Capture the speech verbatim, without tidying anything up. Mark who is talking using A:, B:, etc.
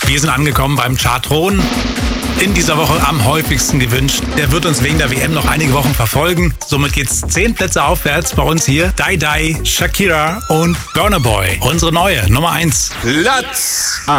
A: Wir sind angekommen beim Chartron. In dieser Woche am häufigsten gewünscht. Der wird uns wegen der W M noch einige Wochen verfolgen. Somit geht's zehn Plätze aufwärts bei uns hier. Die Die, Shakira und Burna Boy. Unsere neue Nummer eins.
B: Platz